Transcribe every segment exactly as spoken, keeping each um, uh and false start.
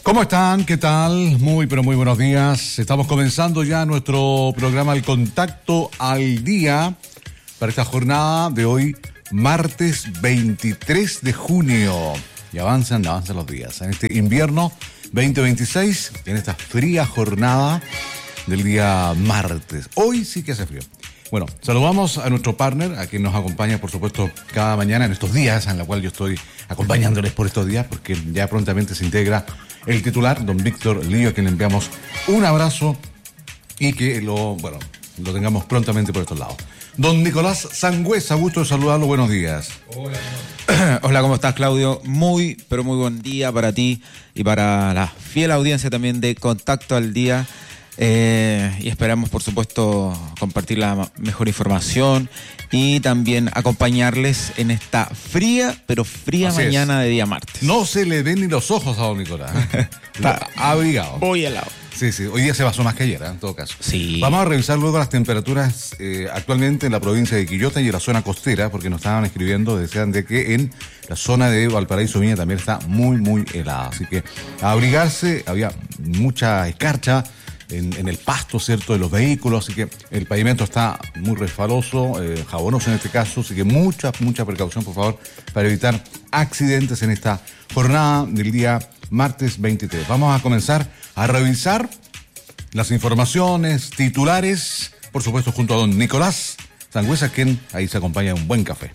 ¿Cómo están? ¿Qué tal? Muy, pero muy buenos días. Estamos comenzando ya nuestro programa El Contacto al Día para esta jornada de hoy, martes veintitrés de junio. Y avanzan, avanzan los días. En este invierno veinte veintiséis, en esta fría jornada del día martes. Hoy sí que hace frío. Bueno, saludamos a nuestro partner, a quien nos acompaña, por supuesto, cada mañana en estos días, en la cual yo estoy acompañándoles por estos días, porque ya prontamente se integra el titular, don Víctor Lío, a quien le enviamos un abrazo y que lo, bueno, lo tengamos prontamente por estos lados. Don Nicolás Sangüesa, gusto de saludarlo, buenos días. Hola. Hola, ¿cómo estás, Claudio? Muy, pero muy buen día para ti y para la fiel audiencia también de Contacto al Día. Eh, y esperamos, por supuesto, compartir la mejor información y también acompañarles en esta fría, pero fría Así mañana es. de día martes. No se le ven ni los ojos a don Nicolás. ¿eh? Está abrigado. Voy helado. Sí, sí, hoy día se basó más que ayer, ¿eh? En todo caso. Sí. Vamos a revisar luego las temperaturas eh, actualmente en la provincia de Quillota y en la zona costera, porque nos estaban escribiendo, decían de que en la zona de Valparaíso Viña también está muy, muy helada. Así que a abrigarse, había mucha escarcha En, en el pasto, ¿cierto?, de los vehículos, así que el pavimento está muy resbaloso, eh, jabonoso en este caso, así que mucha, mucha precaución, por favor, para evitar accidentes en esta jornada del día martes veintitrés. Vamos a comenzar a revisar las informaciones, titulares, por supuesto, junto a don Nicolás Sangüesa, quien ahí se acompaña de un buen café.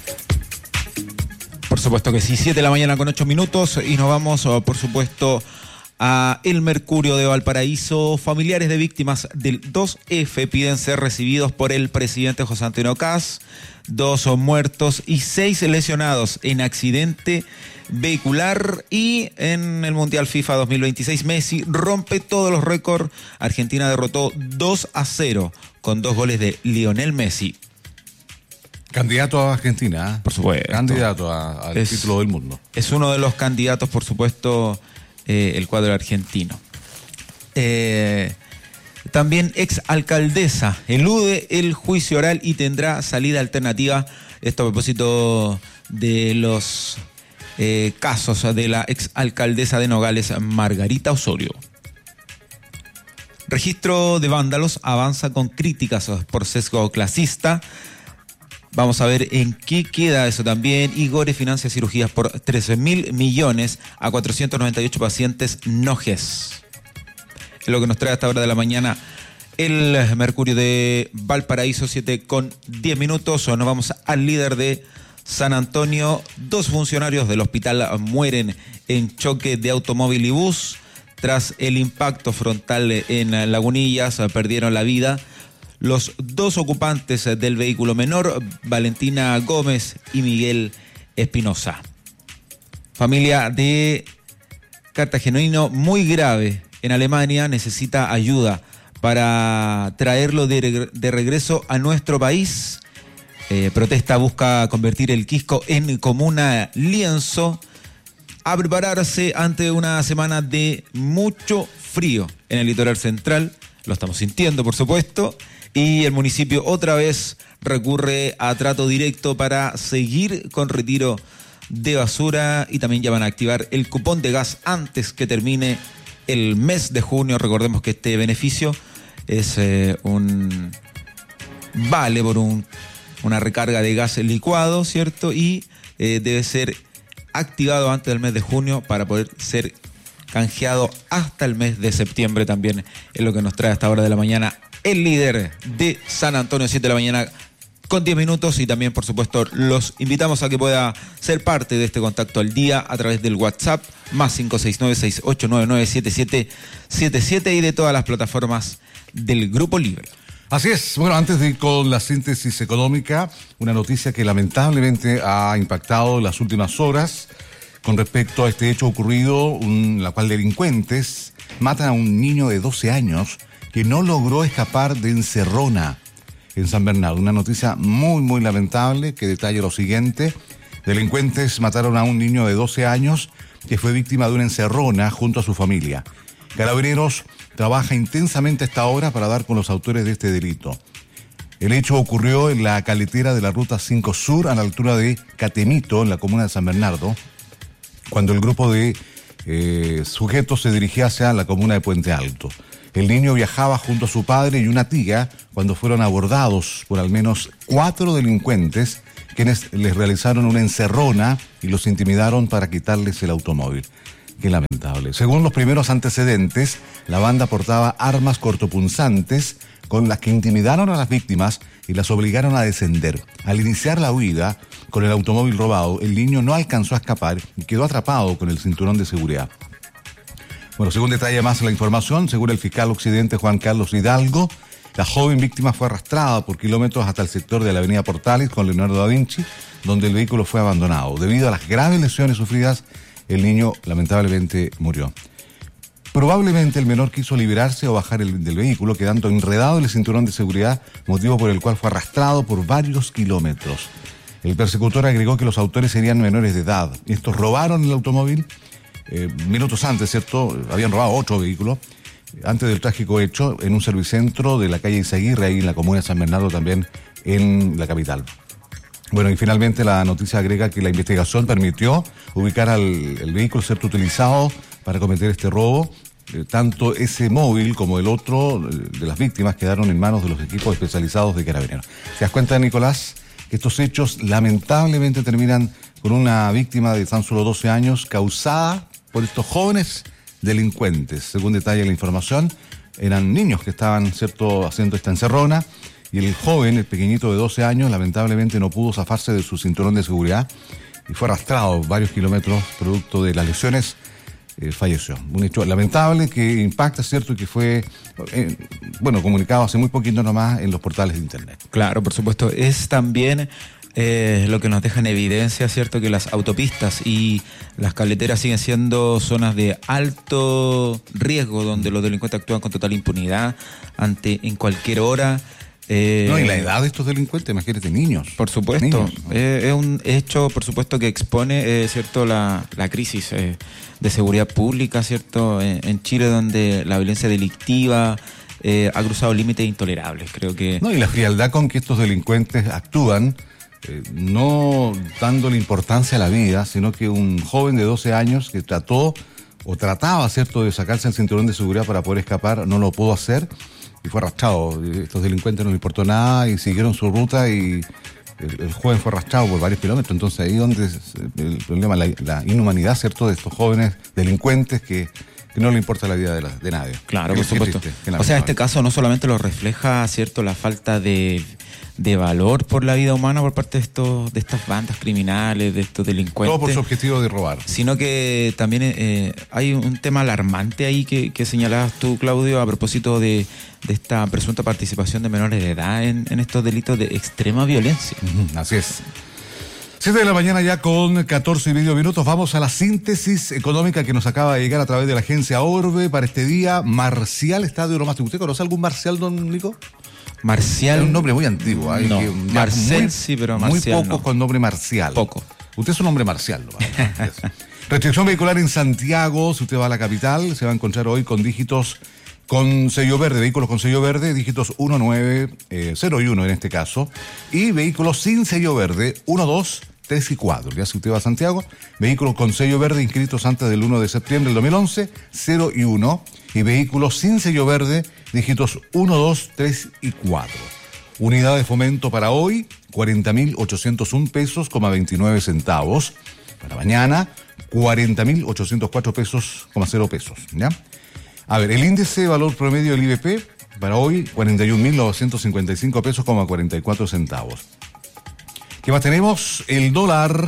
Por supuesto que sí, siete de la mañana con ocho minutos y nos vamos, por supuesto, a El Mercurio de Valparaíso. Familiares de víctimas del dos F piden ser recibidos por el presidente José Antonio Kast. Dos son muertos y seis lesionados en accidente vehicular. Y en el Mundial FIFA dos mil veintiséis, Messi rompe todos los récords. Argentina derrotó dos a cero con dos goles de Lionel Messi. Candidato a Argentina, ¿eh? Por supuesto. Candidato al es, título del mundo. Es uno de los candidatos, por supuesto, Eh, el cuadro argentino. Eh, también exalcaldesa elude el juicio oral y tendrá salida alternativa. Esto a propósito de los eh, casos de la exalcaldesa de Nogales, Margarita Osorio. Registro de vándalos avanza con críticas por sesgo clasista. Vamos a ver en qué queda eso también. Igore financia cirugías por trece mil millones a cuatrocientos noventa y ocho pacientes no G E S. Es lo que nos trae a esta hora de la mañana el Mercurio de Valparaíso, siete con diez minutos. Nos vamos al líder de San Antonio. Dos funcionarios del hospital mueren en choque de automóvil y bus. Tras el impacto frontal en Lagunillas, perdieron la vida los dos ocupantes del vehículo menor, Valentina Gómez y Miguel Espinosa. Familia de cartagenino muy grave en Alemania necesita ayuda para traerlo de, de regreso a nuestro país. Eh, protesta busca convertir el Quisco en comuna lienzo, a prepararse ante una semana de mucho frío en el litoral central. Lo estamos sintiendo, por supuesto. Y el municipio otra vez recurre a trato directo para seguir con retiro de basura y también ya van a activar el cupón de gas antes que termine el mes de junio. Recordemos que este beneficio es eh, un vale por un, una recarga de gas licuado, ¿cierto? Y eh, debe ser activado antes del mes de junio para poder ser canjeado hasta el mes de septiembre también, es lo que nos trae a esta hora de la mañana el líder de San Antonio, siete de la mañana con diez minutos. Y también, por supuesto, los invitamos a que pueda ser parte de este Contacto al Día a través del WhatsApp más cinco seis nueve, seis ocho nueve nueve, siete siete siete siete y de todas las plataformas del Grupo Libre. Así es. Bueno, antes de ir con la síntesis económica, una noticia que lamentablemente ha impactado en las últimas horas con respecto a este hecho ocurrido, en la cual delincuentes matan a un niño de doce años que no logró escapar de encerrona en San Bernardo. Una noticia muy, muy lamentable que detalla lo siguiente. Delincuentes mataron a un niño de doce años que fue víctima de una encerrona junto a su familia. Carabineros trabaja intensamente a esta hora para dar con los autores de este delito. El hecho ocurrió en la caletera de la Ruta cinco Sur, a la altura de Catemito, en la comuna de San Bernardo, cuando el grupo de eh, sujeto se dirigía hacia la comuna de Puente Alto. El niño viajaba junto a su padre y una tía cuando fueron abordados por al menos cuatro delincuentes, quienes les realizaron una encerrona y los intimidaron para quitarles el automóvil. Qué lamentable. Según los primeros antecedentes, la banda portaba armas cortopunzantes con las que intimidaron a las víctimas y las obligaron a descender. Al iniciar la huida con el automóvil robado, el niño no alcanzó a escapar y quedó atrapado con el cinturón de seguridad. Bueno, según detalla más la información, según el fiscal occidente Juan Carlos Hidalgo, la joven víctima fue arrastrada por kilómetros hasta el sector de la avenida Portales con Leonardo da Vinci, donde el vehículo fue abandonado. Debido a las graves lesiones sufridas, el niño lamentablemente murió. Probablemente el menor quiso liberarse o bajar el, del vehículo, quedando enredado en el cinturón de seguridad, motivo por el cual fue arrastrado por varios kilómetros. El persecutor agregó que los autores serían menores de edad. Estos robaron el automóvil eh, minutos antes, ¿cierto? Habían robado otro vehículo antes del trágico hecho en un servicentro de la calle Izaguirre, ahí en la comuna de San Bernardo, también en la capital. Bueno, y finalmente la noticia agrega que la investigación permitió ubicar al el vehículo cierto utilizado para cometer este robo. Eh, tanto ese móvil como el otro eh, de las víctimas quedaron en manos de los equipos especializados de Carabineros. ¿Te das cuenta, Nicolás, que estos hechos lamentablemente terminan con una víctima de tan solo doce años causada por estos jóvenes delincuentes? Según detalla la información, eran niños que estaban, cierto, haciendo esta encerrona. Y el joven, el pequeñito de doce años, lamentablemente no pudo zafarse de su cinturón de seguridad y fue arrastrado varios kilómetros producto de las lesiones, eh, falleció. Un hecho lamentable que impacta, ¿cierto? Y que fue, eh, bueno, comunicado hace muy poquito nomás en los portales de internet. Claro, por supuesto. Es también eh, lo que nos deja en evidencia, ¿cierto? Que las autopistas y las carreteras siguen siendo zonas de alto riesgo, donde los delincuentes actúan con total impunidad ante en cualquier hora. Eh, no, y la edad de estos delincuentes, imagínate, niños. Por supuesto. Niños, ¿no? eh, es un hecho, por supuesto, que expone, eh, ¿cierto?, la, la crisis eh, de seguridad pública, ¿cierto?, en, en Chile, donde la violencia delictiva eh, ha cruzado límites intolerables, creo que... No, y la frialdad con que estos delincuentes actúan, eh, no dándole importancia a la vida, sino que un joven de doce años que trató, o trataba, ¿cierto?, de sacarse el cinturón de seguridad para poder escapar, no lo pudo hacer, y fue arrastrado. Estos delincuentes no le importó nada y siguieron su ruta y el, el joven fue arrastrado por varios kilómetros. Entonces ahí donde el problema, la, la inhumanidad, ¿cierto?, de estos jóvenes delincuentes que, que no le importa la vida de, la, de nadie. Claro, por supuesto. O sea, este caso no solamente lo refleja, ¿cierto?, la falta de, de valor por la vida humana por parte de estos de estas bandas criminales, de estos delincuentes. Todo por su objetivo de robar. Sino que también eh, hay un tema alarmante ahí que, que señalabas tú, Claudio, a propósito de, de esta presunta participación de menores de edad en, en estos delitos de extrema violencia. Uh-huh, así es. siete de la mañana ya con catorce y medio minutos. Vamos a la síntesis económica que nos acaba de llegar a través de la agencia Orbe para este día. Marcial Estadio Oromástico. ¿Usted conoce algún Marcial, don Nico? Marcial. Es un nombre muy antiguo. ¿eh? No, que, Marcel muy, sí, pero Marcial muy poco no. Con nombre Marcial. Poco. Usted es un hombre marcial, ¿no? Restricción vehicular en Santiago. Si usted va a la capital, se va a encontrar hoy con dígitos con sello verde, vehículos con sello verde, dígitos uno nueve cero y uno en este caso, y vehículos sin sello verde, uno, dos, tres y cuatro. Ya si usted va a Santiago, vehículos con sello verde inscritos antes del uno de septiembre del dos mil once, cero y uno, y vehículos sin sello verde, dígitos uno, dos, tres y cuatro. Unidad de fomento para hoy, cuarenta mil ochocientos un pesos, coma veintinueve centavos. Para mañana, cuarenta mil ochocientos cuatro pesos, coma cero pesos, ¿ya? A ver, el índice de valor promedio del I B P para hoy, cuarenta y un mil novecientos cincuenta y cinco pesos, coma cuarenta y cuatro centavos. ¿Qué más tenemos? El dólar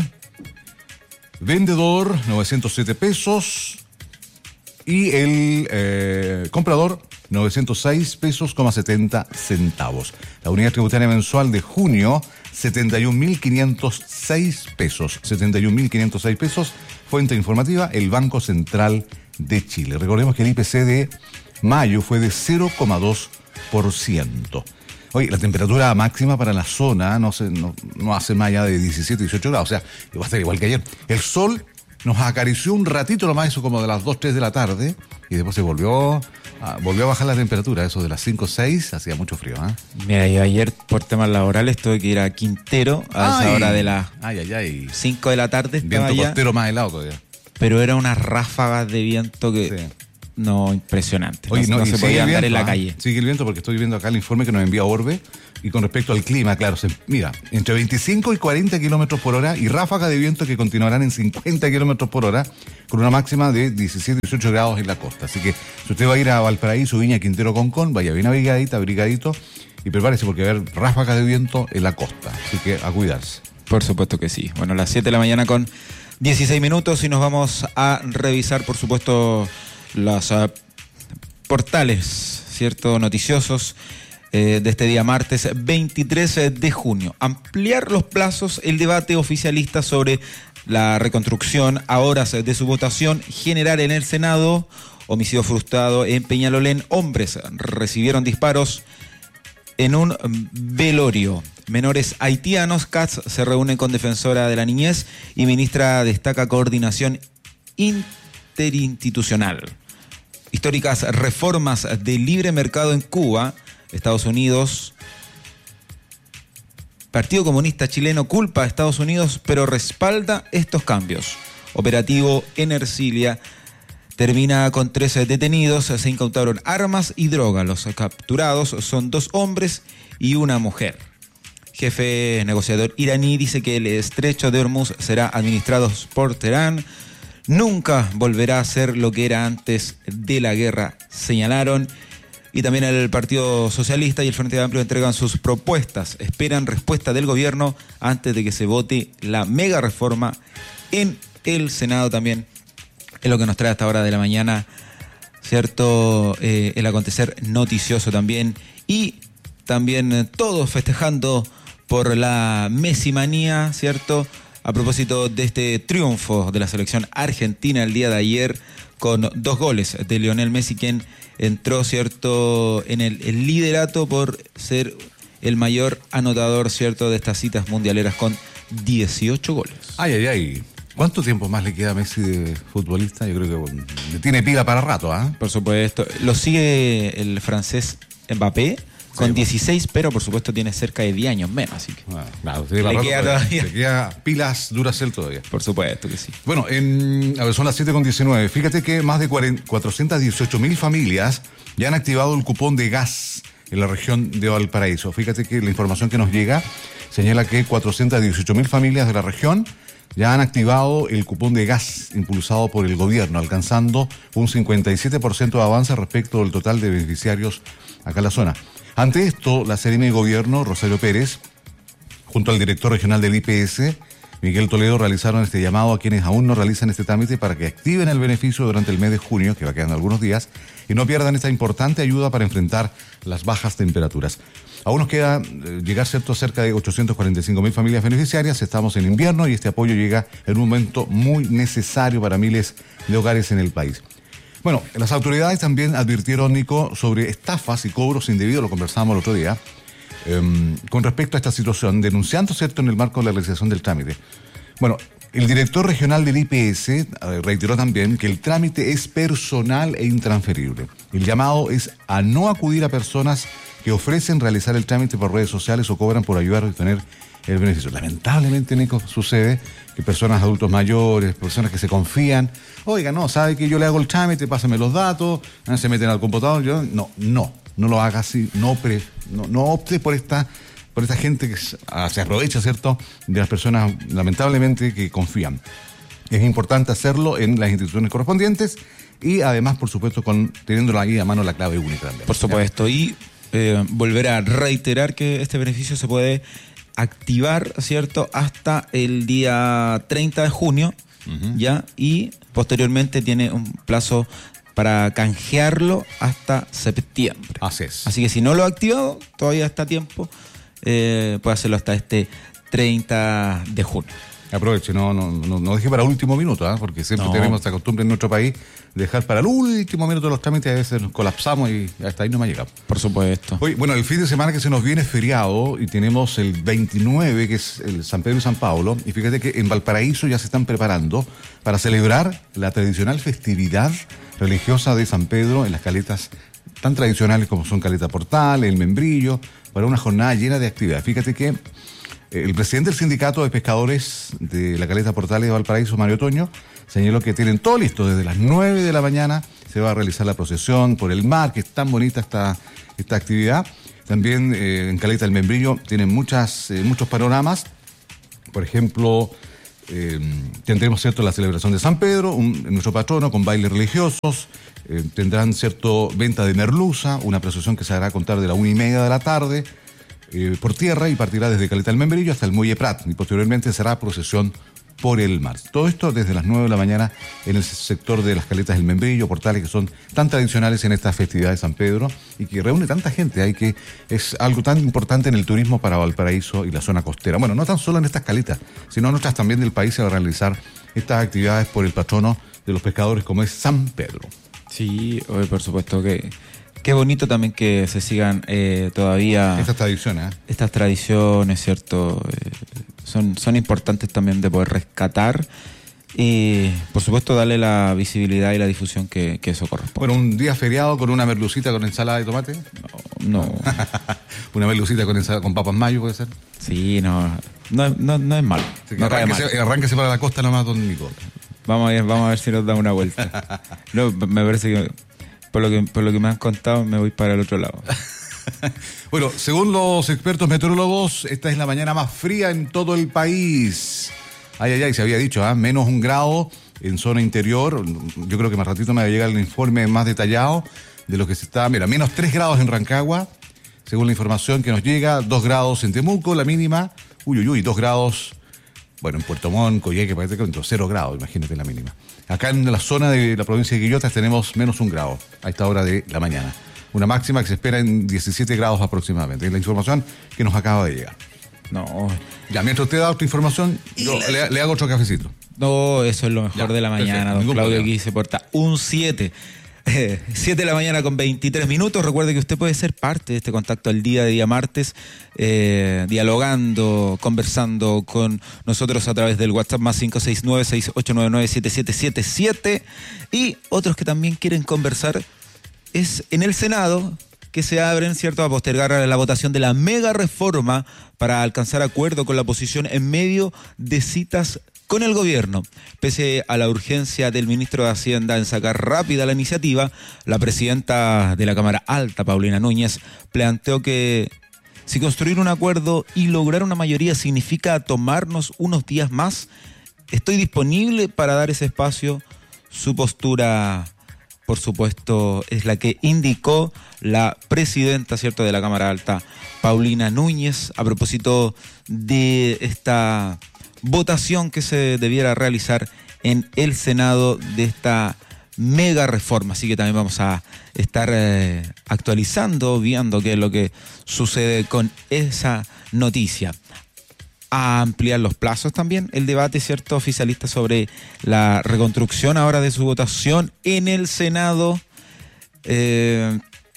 vendedor, novecientos siete pesos, y el eh, comprador, novecientos seis pesos, coma setenta centavos. La unidad tributaria mensual de junio, setenta y un mil quinientos seis pesos. setenta y un mil quinientos seis pesos. Fuente informativa, el Banco Central de Chile. Recordemos que el I P C de mayo fue de cero coma dos por ciento. Oye, la temperatura máxima para la zona no, se, no, no hace más allá de diecisiete, dieciocho grados. O sea, va a estar igual que ayer. El sol nos acarició un ratito nomás, eso como de las dos, tres de la tarde, y después se volvió a, volvió a bajar la temperatura, eso de las cinco, seis, hacía mucho frío. ¿eh? Mira, yo ayer por temas laborales tuve que ir a Quintero a ay, esa hora de las ay, ay, ay. cinco de la tarde. Viento costero más helado todavía. pero era unas ráfagas de viento que... Sí. No, impresionante. Oye, no, no, no se podía andar viento, en la ¿eh? calle. Sigue el viento porque estoy viendo acá el informe que nos envía Orbe. Y con respecto al clima, claro, se, mira, entre veinticinco y cuarenta kilómetros por hora y ráfagas de viento que continuarán en cincuenta kilómetros por hora con una máxima de diecisiete, dieciocho grados en la costa. Así que si usted va a ir a Valparaíso, Viña, Quintero, Concón, vaya bien abrigadita, abrigadito y prepárese porque va a haber ráfagas de viento en la costa. Así que a cuidarse. Por supuesto que sí. Bueno, a las siete de la mañana con dieciséis minutos y nos vamos a revisar, por supuesto, los uh, portales, ¿cierto?, noticiosos eh, de este día martes veintitrés de junio. Ampliar los plazos, el debate oficialista sobre la reconstrucción a horas de su votación general en el Senado. Homicidio frustrado en Peñalolén. Hombres recibieron disparos en un velorio. Menores haitianos. Katz se reúne con defensora de la niñez y ministra destaca coordinación interinstitucional. Históricas reformas de libre mercado en Cuba. Estados Unidos. Partido Comunista Chileno culpa a Estados Unidos, pero respalda estos cambios. Operativo en Ercilia termina con trece detenidos. Se incautaron armas y droga. Los capturados son dos hombres y una mujer. Jefe negociador iraní dice que el estrecho de Hormuz será administrado por Teherán. Nunca volverá a ser lo que era antes de la guerra, señalaron. Y también el Partido Socialista y el Frente Amplio entregan sus propuestas. Esperan respuesta del gobierno antes de que se vote la mega reforma en el Senado. También es lo que nos trae a esta hora de la mañana, ¿cierto? Eh, el acontecer noticioso también. Y también eh, todos festejando por la Messimanía, ¿cierto? A propósito de este triunfo de la selección argentina el día de ayer con dos goles de Lionel Messi, quien entró, ¿cierto?, en el, el liderato por ser el mayor anotador, ¿cierto?, de estas citas mundialeras con dieciocho goles. Ay, ay, ay. ¿Cuánto tiempo más le queda a Messi de futbolista? Yo creo que bueno, le tiene pila para rato, ¿ah? ¿eh? Por supuesto. Lo sigue el francés Mbappé con sí, dieciséis, pero por supuesto tiene cerca de diez años menos, así que ah, claro, le rato, queda todavía. Le queda pilas Duracell todavía. Por supuesto que sí. Bueno, en, a ver, son las siete con diecinueve. Fíjate que más de cuatrocientas dieciocho mil familias ya han activado el cupón de gas en la región de Valparaíso. Fíjate que la información que nos llega señala que cuatrocientas dieciocho mil familias de la región ya han activado el cupón de gas impulsado por el gobierno, alcanzando un cincuenta y siete por ciento de avance respecto del total de beneficiarios acá en la zona. Ante esto, la Seremi de Gobierno, Rosario Pérez, junto al director regional del I P S, Miguel Toledo, realizaron este llamado a quienes aún no realizan este trámite para que activen el beneficio durante el mes de junio, que va quedando algunos días, y no pierdan esta importante ayuda para enfrentar las bajas temperaturas. Aún nos queda eh, llegar, ¿cierto?, cerca de ochocientas cuarenta y cinco mil familias beneficiarias. Estamos en invierno y este apoyo llega en un momento muy necesario para miles de hogares en el país. Bueno, las autoridades también advirtieron, Nico, sobre estafas y cobros indebidos, lo conversábamos el otro día, eh, con respecto a esta situación, denunciando, ¿cierto?, en el marco de la realización del trámite. Bueno, el director regional del I P S eh, reiteró también que el trámite es personal e intransferible. El llamado es a no acudir a personas que ofrecen realizar el trámite por redes sociales o cobran por ayudar a obtener el beneficio. Lamentablemente, Nico, sucede que personas adultos mayores, personas que se confían, oiga, no, sabe que yo le hago el trámite, pásame los datos, se meten al computador, yo, no, no, no lo haga así, no, pre, no, no opte por esta, por esta gente que se aprovecha, ¿cierto?, de las personas, lamentablemente, que confían. Es importante hacerlo en las instituciones correspondientes y además, por supuesto, con teniendo ahí a mano la clave única también. Por supuesto, ¿ya? Y eh, volver a reiterar que este beneficio se puede activar, ¿cierto?, hasta el día treinta de junio, uh-huh. ya, y posteriormente tiene un plazo para canjearlo hasta septiembre. Así es. Así que si no lo ha activado, todavía está a tiempo, eh, puede hacerlo hasta este treinta de junio. Aproveche, no, no, no, no deje para el último minuto, ¿eh? Porque siempre no. tenemos esta costumbre en nuestro país de dejar para el último minuto los trámites, a veces nos colapsamos y hasta ahí no me ha llegado. Por supuesto. Oye, bueno, el fin de semana que se nos viene es feriado y tenemos el veintinueve, que es el San Pedro y San Pablo, y fíjate que en Valparaíso ya se están preparando para celebrar la tradicional festividad religiosa de San Pedro en las caletas tan tradicionales como son Caleta Portal, El Membrillo, para una jornada llena de actividad. Fíjate que el presidente del Sindicato de Pescadores de la Caleta Portales de Valparaíso, Mario Toño, señaló que tienen todo listo. Desde las nueve de la mañana se va a realizar la procesión por el mar, que es tan bonita esta, esta actividad. También eh, en Caleta del Membrillo tienen muchas, eh, muchos panoramas. Por ejemplo, eh, tendremos, ¿cierto?, la celebración de San Pedro, un, nuestro patrono, con bailes religiosos. Eh, tendrán, cierto, venta de merluza, una procesión que se hará a contar de la una y media de la tarde eh, por tierra y partirá desde Caleta del Membrillo hasta el Muelle Prat. Y posteriormente será procesión por el mar. Todo esto desde las nueve de la mañana en el sector de las Caletas del Membrillo, portales que son tan tradicionales en esta festividad de San Pedro y que reúne tanta gente ahí, que es algo tan importante en el turismo para Valparaíso y la zona costera. Bueno, no tan solo en estas caletas, sino en otras también del país se va a realizar estas actividades por el patrono de los pescadores, como es San Pedro. Sí, hoy por supuesto que qué bonito también que se sigan eh, todavía estas tradiciones, ¿eh? Estas tradiciones, ¿cierto? Eh, son, son importantes también de poder rescatar y, por supuesto, darle la visibilidad y la difusión que, que eso corresponde. Bueno, un día feriado con una merlucita con ensalada de tomate. No. no. Una merlucita con ensalada, con papas mayo, ¿puede ser? Sí, no, no, no, no es malo. Así que no arránquese, mal. arránquese para la costa nomás, don Nico. Vamos a ver, vamos a ver si nos da una vuelta. No, me parece que por lo que por lo que me han contado me voy para el otro lado. Bueno, según los expertos meteorólogos, esta es la mañana más fría en todo el país. Ay, ay, ay, se había dicho, ¿eh? Menos un grado en zona interior. Yo creo que más ratito me va a llegar el informe más detallado de lo que se está. Mira, menos tres grados en Rancagua, según la información que nos llega, dos grados en Temuco, la mínima. Uy, uy, uy, dos grados. Bueno, en Puerto Montt, Coyhaique, parece que entró cero grados, imagínate la mínima. Acá en la zona de la provincia de Quillotas tenemos menos un grado a esta hora de la mañana. Una máxima que se espera en diecisiete grados aproximadamente. Es la información que nos acaba de llegar. No. Ya, mientras usted da otra información, yo la... le, le hago otro cafecito. No, eso es lo mejor ya, de la mañana, perfecto, don Claudio, problema. Aquí se porta un siete. siete de la mañana con veintitrés minutos. Recuerde que usted puede ser parte de este contacto al día de día martes, eh, dialogando, conversando con nosotros a través del WhatsApp más cinco seis nueve, seis ocho nueve nueve, siete siete siete siete. Y otros que también quieren conversar es en el Senado, que se abren, ¿cierto?, a postergar la votación de la mega reforma para alcanzar acuerdo con la oposición en medio de citas con el gobierno. Pese a la urgencia del ministro de Hacienda en sacar rápida la iniciativa, la presidenta de la Cámara Alta, Paulina Núñez, planteó que si construir un acuerdo y lograr una mayoría significa tomarnos unos días más, estoy disponible para dar ese espacio. Su postura, por supuesto, es la que indicó la presidenta, ¿cierto?, de la Cámara Alta, Paulina Núñez, a propósito de esta votación que se debiera realizar en el Senado de esta mega reforma. Así que también vamos a estar eh, actualizando, viendo qué es lo que sucede con esa noticia. A ampliar los plazos también el debate, ¿cierto?, oficialista sobre la reconstrucción ahora de su votación en el Senado. Eh,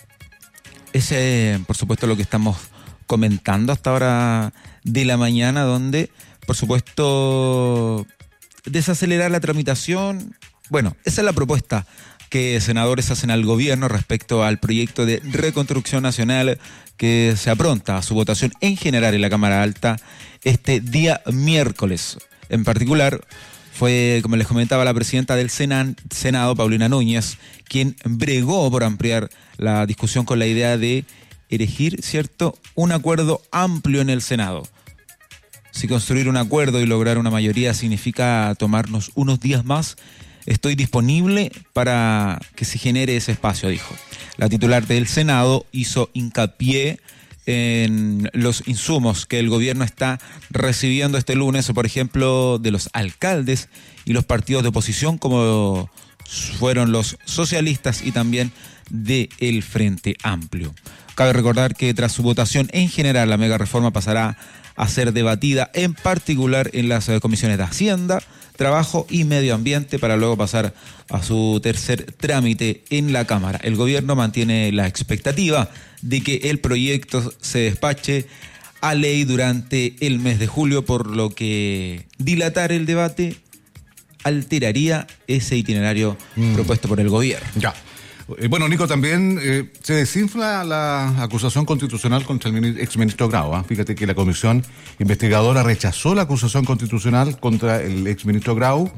ese, por supuesto, lo que estamos comentando hasta ahora de la mañana, donde, por supuesto, desacelerar la tramitación. Bueno, esa es la propuesta que senadores hacen al gobierno respecto al proyecto de reconstrucción nacional que se apronta a su votación en general en la Cámara Alta este día miércoles. En particular, fue, como les comentaba, la presidenta del Senado, Paulina Núñez, quien bregó por ampliar la discusión con la idea de erigir, ¿cierto?, un acuerdo amplio en el Senado. Si construir un acuerdo y lograr una mayoría significa tomarnos unos días más, estoy disponible para que se genere ese espacio, dijo. La titular del Senado hizo hincapié en los insumos que el gobierno está recibiendo este lunes, por ejemplo, de los alcaldes y los partidos de oposición, como fueron los socialistas y también del Frente Amplio. Cabe recordar que tras su votación en general, la mega reforma pasará a ser debatida en particular en las comisiones de Hacienda, Trabajo y Medio Ambiente, para luego pasar a su tercer trámite en la Cámara. El gobierno mantiene la expectativa de que el proyecto se despache a ley durante el mes de julio, por lo que dilatar el debate alteraría ese itinerario mm. propuesto por el gobierno. Ya. Eh, bueno, Nico, también eh, se desinfla la acusación constitucional contra el exministro Grau. ¿eh? Fíjate que la comisión investigadora rechazó la acusación constitucional contra el exministro Grau,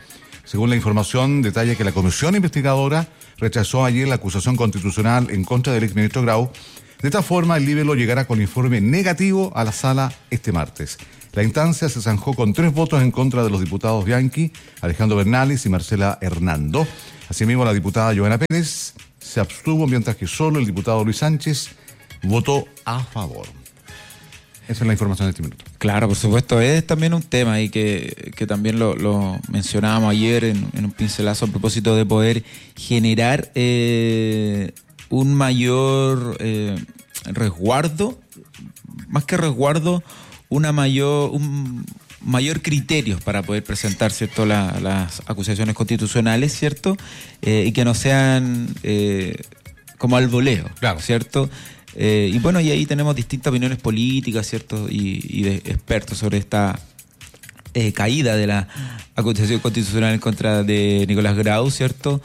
Según la información, detalla que la comisión investigadora rechazó ayer la acusación constitucional en contra del exministro Grau. De esta forma, el libelo llegará con informe negativo a la sala este martes. La instancia se zanjó con tres votos en contra de los diputados Bianchi, Alejandro Bernales y Marcela Hernando. Asimismo, la diputada Joana Pérez se abstuvo, mientras que solo el diputado Luis Sánchez votó a favor. Esa es la información de este minuto. Claro, por supuesto, es también un tema y que, que también lo, lo mencionábamos ayer en, en un pincelazo a propósito de poder generar eh, un mayor eh, resguardo, más que resguardo, una mayor un mayor criterio para poder presentar, ¿cierto?, la, las acusaciones constitucionales, ¿cierto? Eh, y que no sean eh, como al voleo, claro, ¿cierto? Eh, y bueno, y ahí tenemos distintas opiniones políticas, ¿cierto? Y, y de expertos sobre esta eh, caída de la acusación constitucional en contra de Nicolás Grau, ¿cierto?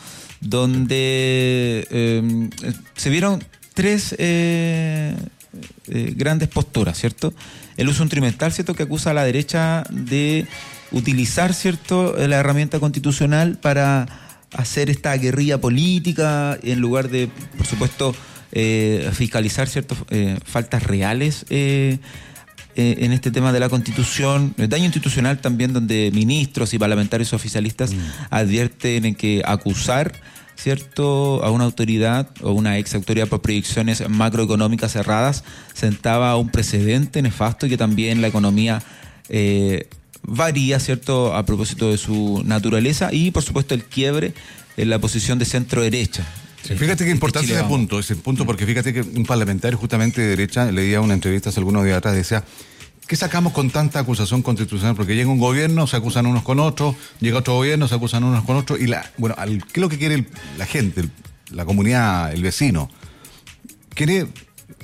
Donde eh, se vieron tres eh, eh, grandes posturas, ¿cierto? El uso instrumental, ¿cierto?, que acusa a la derecha de utilizar, ¿cierto?, la herramienta constitucional para hacer esta guerrilla política en lugar de, por supuesto, Eh, fiscalizar ciertas eh, faltas reales eh, eh, en este tema de la Constitución, el daño institucional también, donde ministros y parlamentarios oficialistas mm. advierten en que acusar, cierto, a una autoridad o una ex autoridad por proyecciones macroeconómicas cerradas sentaba un precedente nefasto, y que también la economía eh, varía, cierto, a propósito de su naturaleza, y por supuesto el quiebre en la posición de centro derecha. Sí, fíjate qué importante ese punto, ese punto, porque fíjate que un parlamentario justamente de derecha, leía una entrevista hace algunos días atrás, decía, ¿qué sacamos con tanta acusación constitucional? Porque llega un gobierno, se acusan unos con otros, llega otro gobierno, se acusan unos con otros, y la, bueno, al, ¿qué es lo que quiere el, la gente, el, la comunidad, el vecino? Quiere eh,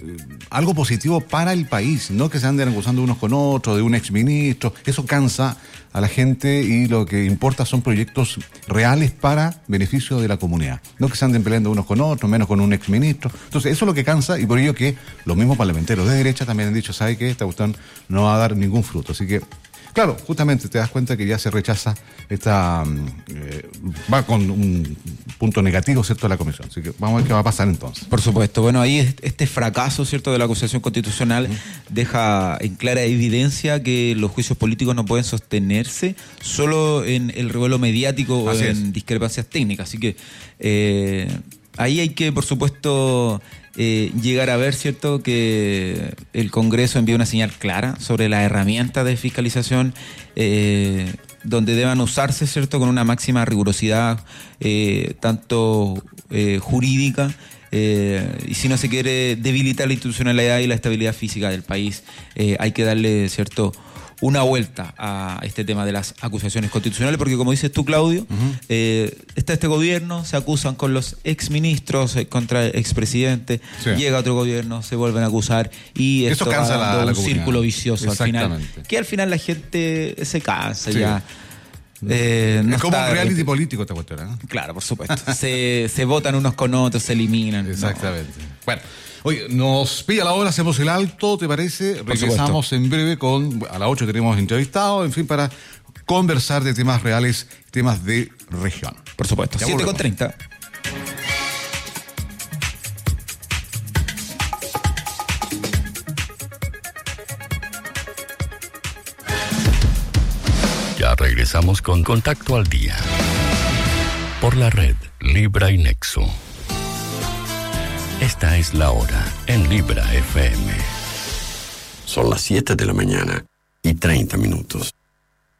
algo positivo para el país, no que se anden acusando unos con otros, de un exministro. Eso cansa a la gente, y lo que importa son proyectos reales para beneficio de la comunidad, no que se anden peleando unos con otros, menos con un exministro. Entonces eso es lo que cansa, y por ello que los mismos parlamentarios de derecha también han dicho, ¿sabe qué? Esta cuestión no va a dar ningún fruto. Así que, claro, justamente te das cuenta que ya se rechaza esta, eh, va con un punto negativo, ¿cierto?, a la comisión. Así que vamos a ver qué va a pasar entonces. Por supuesto. Bueno, ahí este fracaso, ¿cierto?, de la acusación constitucional uh-huh. deja en clara evidencia que los juicios políticos no pueden sostenerse solo en el revuelo mediático o en discrepancias técnicas. Así que eh, ahí hay que, por supuesto, eh, llegar a ver, ¿cierto?, que el Congreso envía una señal clara sobre las herramientas de fiscalización, eh, donde deban usarse, ¿cierto?, con una máxima rigurosidad, eh, tanto eh, jurídica, eh, y si no se quiere debilitar la institucionalidad y la estabilidad física del país, eh, hay que darle, ¿cierto?, una vuelta a este tema de las acusaciones constitucionales, porque como dices tú, Claudio, uh-huh. eh, está este gobierno, se acusan con los exministros, eh, contra el expresidente, sí. llega otro gobierno, se vuelven a acusar, y eso esto cansa va la, la un comunidad. Círculo vicioso al final, que al final la gente se cansa sí. ya. Eh, no es como un reality de... político esta cuestión, ¿no? Claro, por supuesto. se, se votan unos con otros, se eliminan. Exactamente. No. Bueno, oye, nos pilla la hora, hacemos el alto, ¿te parece? Por Regresamos supuesto. En breve con, a las ocho tenemos entrevistado, en fin, para conversar de temas reales, temas de región. Por supuesto. siete con treinta. Ya regresamos con Contacto al Día por la red Libra y Nexo. Esta es la hora en Libra F M. Son las siete de la mañana y treinta minutos.